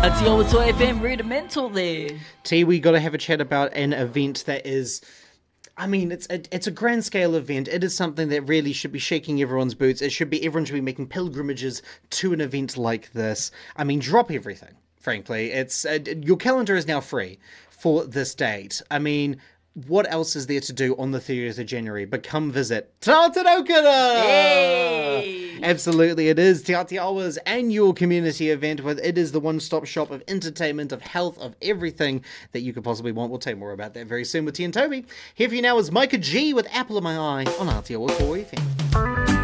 Aotearoa Toy FM Rudimental there. T, we got to have a chat about an event that is... I mean, it's a grand scale event. It is something that really should be shaking everyone's boots. Everyone should be making pilgrimages to an event like this. I mean, drop everything, frankly. Your calendar is now free for this date. I mean, what else is there to do on the 30th of January but come visit Te Aotearoa? Yay! Absolutely, it is Te Aotearoa's annual community event. It is the one-stop shop of entertainment, of health, of everything that you could possibly want. We'll tell you more about that very soon with T and Toby. Here for you now is Micah G with Apple in My Eye on Aotearoa Toy FM.